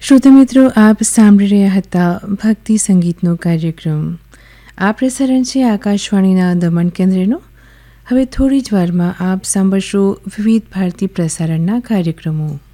શ્રોતા મિત્રો, આપ સાંભળી રહ્યા હતા ભક્તિ સંગીતનો કાર્યક્રમ. આ પ્રસારણ છે આકાશવાણીના દમણ કેન્દ્રનો. હવે થોડી જ વારમાં આપ સાંભળશો વિવિધ ભારતી પ્રસારણના કાર્યક્રમો.